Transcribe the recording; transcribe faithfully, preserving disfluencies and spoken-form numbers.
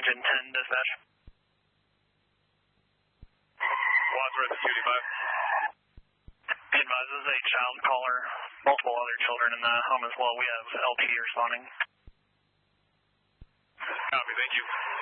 Engine ten, dispatch. Wadsworth, U eighty-five. Be advised, this is a child caller, multiple other children in the home as well. We have L P D responding. Copy, thank you.